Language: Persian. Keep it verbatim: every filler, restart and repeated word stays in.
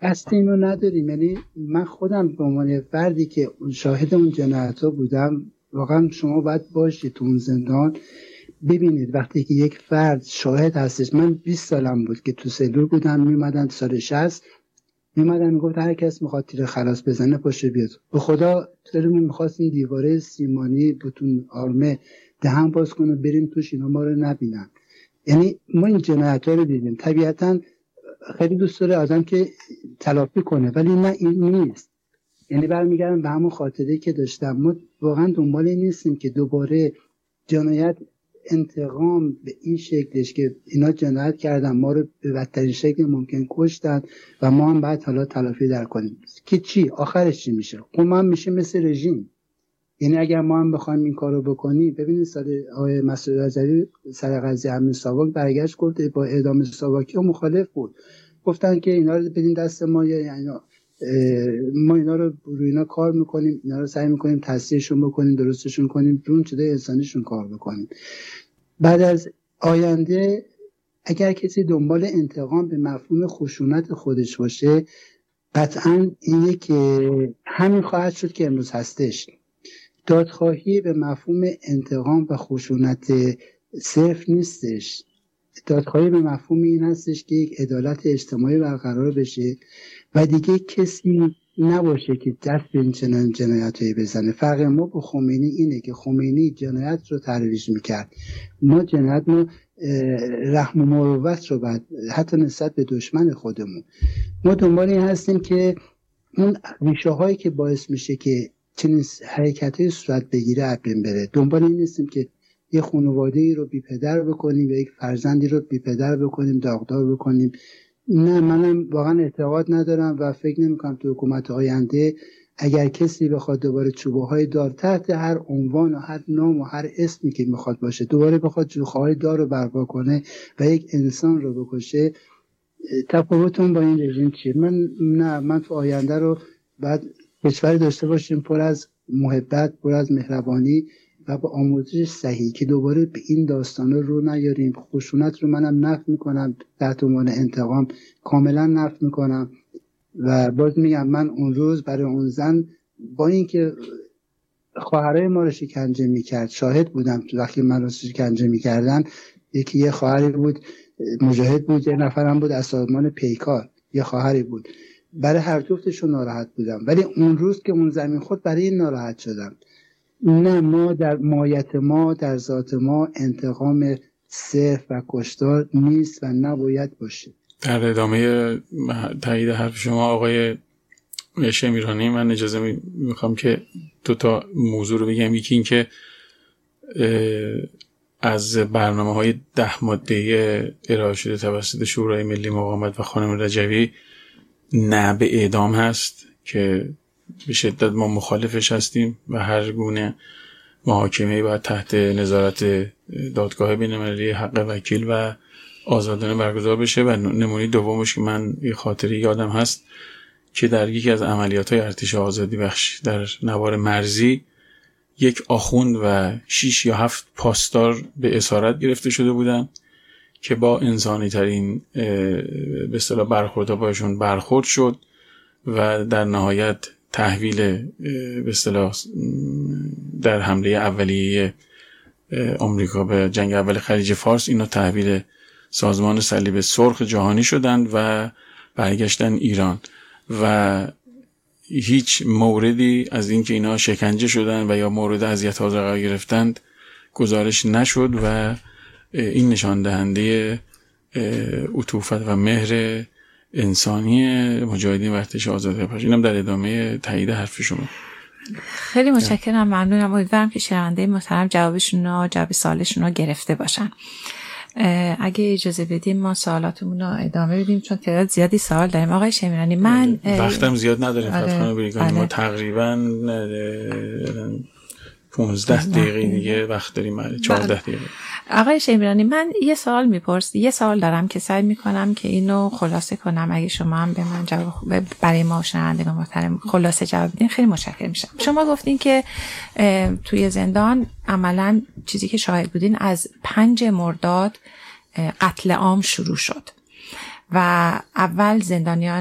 قصد اینو نداریم. یعنی من خودم به عنوان فردی که شاهد اون جنایت‌ها بودم، واقعا شما باید باشید تو اون زندان ببینید وقتی که یک فرد شاهد هستش. من بیست سالم بود که تو سلول بودم، میومدن سال شصت میومدن میگفت هر کس میخواد تیر خلاص بزنه پاشه بیاد. به خدا دلمون میخواست این دیواره سیمانی بتون آرمه دهن باز کنه بریم توش اینا ما رو نبینن. یعنی ما این جنایت‌ها رو دیدیم. طبیعتاً خیلی دوست داره آدم که تلافی کنه، ولی نه این نیست. یعنی برمیگردم به همون خاطره که داشتم. ما واقعا دنبال این نیستیم که دوباره جنایت انتقام به این شکلش که اینا جنایت کردن ما رو به بدترین شکل ممکن کشتن و ما هم بعد حالا تلافی در کنیم که چی آخرش چی میشه؟ خب ما هم میشه مثل رژیم. یعنی اگر ما هم بخوایم این کارو بکنیم، ببینید سال آقای مسعود رضوی سر قضیه امین ساواک برگشت گفت با اعدام ساواکی مخالف بود، گفتن که اینا رو بدین دست ما یا یعنی ما اینا رو روی اینا کار میکنیم، اینا رو سعی میکنیم تصحیحشون بکنیم، درستشون کنیم، رون شده انسانیشون کار بکنیم. بعد از آینده اگر کسی دنبال انتقام به مفهوم خشونت خودش باشه، قطعاً اینه که همین خواهد شد که امروز هستش. دادخواهی به مفهوم انتقام و خشونت صرف نیستش. دادخواهی به مفهوم این هستش که یک عدالت اجتماعی برقرار بشه و دیگه کسی نباشه که دست به این چنان جنایتایی بزنه. فرق ما با خمینی اینه که خمینی جنایت رو ترویج میکرد، ما جنایت رو رحم و مروت رو بعد حتی نسبت به دشمن خودمون. ما دنبال این هستیم که اون ریشه هایی که باعث میشه که چنین حرکت‌های صورت بگیره از بین بره. دنبال این نیستیم که یه خانواده‌ای رو بی پدر بکنیم و یک فرزندی رو بی پدر بکنیم، داغدار بکنیم. نه، منم واقعا اعتقاد ندارم و فکر نمی‌کنم تو حکومت آینده اگر کسی بخواد دوباره چوبه‌های دار تحت هر عنوان و هر نام و هر اسمی که میخواد باشه دوباره بخواد چوبه‌های دار رو برپا کنه و یک انسان رو بکشه، تفاوتون با این رژیم چیه؟ من نه، من تو آینده رو بعد کشوری داشته باشیم پر از محبت، پر از مهربانی و با آموزش صحیح که دوباره به این داستانا رو نیاریم. خشونت رو منم نفی میکنم، تحت عنوان انتقام کاملا نفی میکنم و باز میگم من اون روز برای اون زن با اینکه خواهرای ما رو شکنجه میکرد شاهد بودم. وقتی من رو شکنجه میکردن یکی یه خواهری بود مجاهد بود، یه نفرم بود از سازمان پیکار، یه خواهری بود. برای هر جفتشون ناراحت بودم، ولی اون روز که اون زمین خود برای این ناراحت شدم. نه، ما در مایت ما در ذات ما انتقام صرف و کشتار نیست و نباید باشه. در ادامه تایید حرف شما آقای شمیرانی، من اجازه میخوام که دو تا موضوع رو بگم. یکی این که از برنامه های ده ماده ارائه شده توسط شورای ملی مقاومت و خانم رجوی نه به اعدام هست که به شدت ما مخالفش هستیم و هر گونه محاکمه باید تحت نظارت دادگاه بین‌المللی حق وکیل و آزادانه برگزار بشه. و نمونه دومش که من یه خاطره یادم هست که در یکی از عملیات‌های ارتش آزادی بخش در نوار مرزی یک آخوند و شش یا هفت پاسدار به اسارت گرفته شده بودن که با انسانی ترین به اصطلاح برخوردها باشون برخورد شد و در نهایت تحویل به اصطلاح در حمله اولیه آمریکا به جنگ اول خلیج فارس اینا تحویل سازمان صلیب سرخ جهانی شدند و برگشتن ایران و هیچ موردی از اینکه اینا شکنجه شدن و یا مورد اذیت‌ها قرار گرفتند گزارش نشد و این نشان دهنده عطوفت و مهر انسانی مجاهدین ارتش آزادی بخش. اینم در ادامه تایید حرف شما. خیلی متشکرم، ممنونم. امیدوارم که شنونده محترم جوابشون رو جواب سوالشون رو گرفته باشن. اگه اجازه بدیم ما سوالاتمون رو ادامه بدیم چون تعداد زیادی سوال داریم. آقای شمیرانی، من وقتم زیاد نداریم خدمت بریگانی، ما تقریبا پانزده دقیقه دیگه وقت داریم، چهارده دقیقه. آقای شمیرانی، من یه سوال میپرس یه سوال دارم که سعی میکنم که اینو خلاصه کنم. اگه شما هم به من جواب برای ما شنوندگان محترم خلاصه جواب بدین خیلی متشکرم میشم. شما گفتین که توی زندان عملاً چیزی که شاهد بودین از پنج مرداد قتل عام شروع شد و اول زندانیان